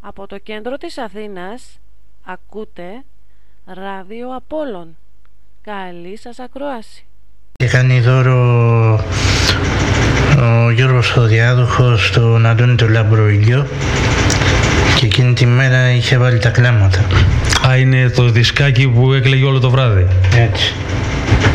Από το κέντρο της Αθήνας ακούτε Ράδιο Απόλλων. Καλή σας ακρόαση. Και κάνει δώρο ο Γιώργος ο Διάδοχος στον Αντώνη το Λαμπροηλιό και εκείνη τη μέρα είχε βάλει τα κλάματα. Α, είναι το δισκάκι που έκλαιγε όλο το βράδυ. Έτσι.